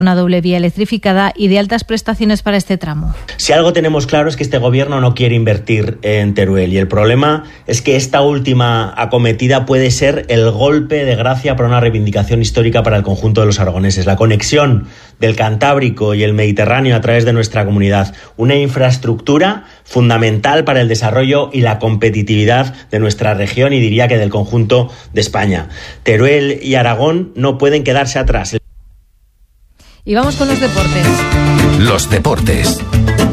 una doble vía electrificada y de altas prestaciones para este tramo. Si algo tenemos claro es que este gobierno no quiere invertir en Teruel y el problema es que esta última acometida puede ser el golpe de gracia para una reivindicación histórica para el conjunto de los aragoneses. La conexión del Cantábrico y el Mediterráneo a través de nuestra comunidad, una infraestructura fundamental para el desarrollo y la competitividad de nuestra región y diría que del conjunto de España. Teruel y Aragón no pueden quedarse atrás. Y vamos con los deportes. Los deportes.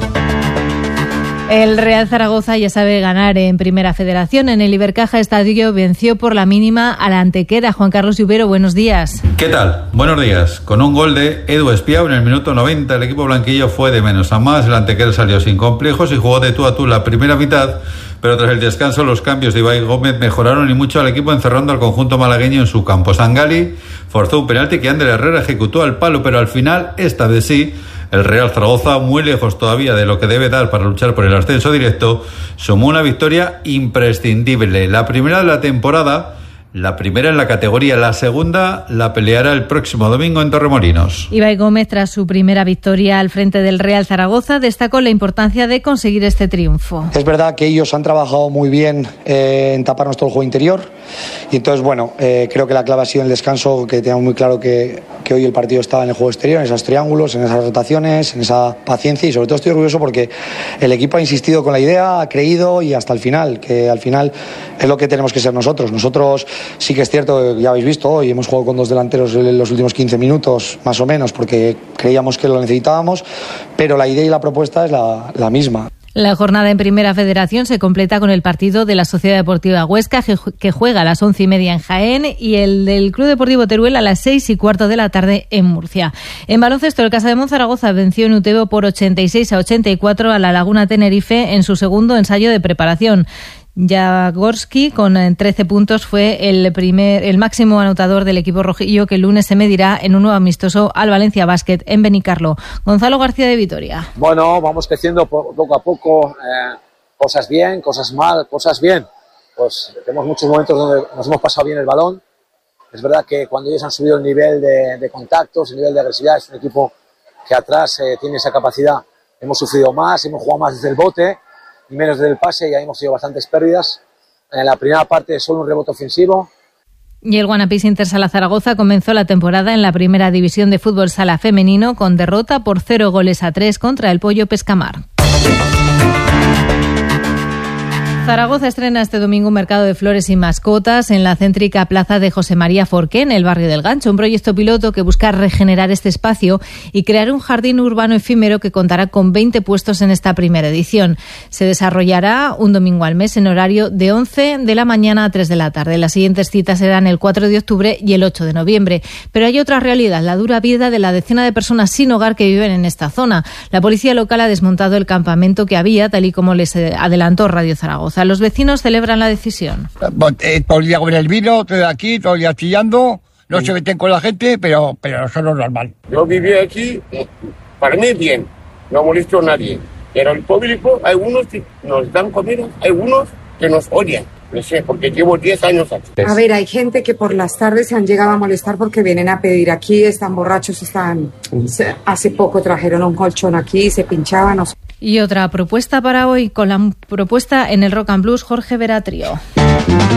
El Real Zaragoza ya sabe ganar en Primera Federación. En el Ibercaja Estadio venció por la mínima a la Antequera. Juan Carlos Lluvero, buenos días. ¿Qué tal? Buenos días. Con un gol de Edu Espiau en el minuto 90, el equipo blanquillo fue de menos a más. El Antequera salió sin complejos y jugó de tú a tú la primera mitad, pero tras el descanso los cambios de Ibai Gómez mejoraron y mucho al equipo, encerrando al conjunto malagueño en su campo. Sangali forzó un penalti que Ander Herrera ejecutó al palo, pero al final, esta vez sí, el Real Zaragoza, muy lejos todavía de lo que debe dar para luchar por el ascenso directo, sumó una victoria imprescindible. La primera de la temporada, la primera en la categoría, la segunda la peleará el próximo domingo en Torremolinos. Ibai Gómez, tras su primera victoria al frente del Real Zaragoza, destacó la importancia de conseguir este triunfo. Es verdad que ellos han trabajado muy bien en taparnos todo el juego interior y entonces, bueno, creo que la clave ha sido el descanso, que teníamos muy claro que hoy el partido estaba en el juego exterior, en esos triángulos, en esas rotaciones, en esa paciencia y sobre todo estoy orgulloso porque el equipo ha insistido con la idea, ha creído y hasta el final, que al final es lo que tenemos que ser nosotros. Nosotros sí que es cierto, ya habéis visto, hoy hemos jugado con dos delanteros en los últimos 15 minutos, más o menos, porque creíamos que lo necesitábamos, pero la idea y la propuesta es la misma. La jornada en Primera Federación se completa con el partido de la Sociedad Deportiva Huesca, que juega a las 11:30 en Jaén, y el del Club Deportivo Teruel a las 6:15 de la tarde en Murcia. En baloncesto, el Casa de Monzaragoza venció en Utebo por 86-84 a la Laguna Tenerife en su segundo ensayo de preparación. Jaworski, con 13 puntos, fue el máximo anotador del equipo rojillo, que el lunes se medirá en un nuevo amistoso al Valencia Basket en Benicarlo. Gonzalo García de Vitoria. Bueno, vamos creciendo poco a poco, cosas bien, cosas mal, cosas bien. Pues tenemos muchos momentos donde nos hemos pasado bien el balón. Es verdad que cuando ellos han subido el nivel de contactos, el nivel de agresividad, es un equipo que atrás tiene esa capacidad. Hemos sufrido más, hemos jugado más desde el bote y menos del pase, y ahí hemos tenido bastantes pérdidas. En la primera parte solo un rebote ofensivo. Y el Guanapis Intersala Zaragoza comenzó la temporada en la Primera División de Fútbol Sala Femenino con derrota por 0-3 contra el Pollo Pescamar. Zaragoza estrena este domingo un mercado de flores y mascotas en la céntrica plaza de José María Forqué, en el barrio del Gancho, un proyecto piloto que busca regenerar este espacio y crear un jardín urbano efímero que contará con 20 puestos en esta primera edición. Se desarrollará un domingo al mes en horario de 11 de la mañana a 3 de la tarde. Las siguientes citas serán el 4 de octubre y el 8 de noviembre. Pero hay otra realidad, la dura vida de la decena de personas sin hogar que viven en esta zona. La policía local ha desmontado el campamento que había, tal y como les adelantó Radio Zaragoza. Los vecinos celebran la decisión. Todo el día con el vino, todo aquí, todo el día chillando, no se meten con la gente, pero eso no es normal. Yo viví aquí, para mí bien, no molesto a nadie, pero el público, hay unos que nos dan comida, hay unos que nos odian, no sé, porque llevo 10 años aquí. A ver, hay gente que por las tardes se han llegado a molestar porque vienen a pedir aquí, están borrachos, hace poco trajeron un colchón aquí, se pinchaban, Y otra propuesta para hoy, con la propuesta en el Rock and Blues, Jorge Veratrio.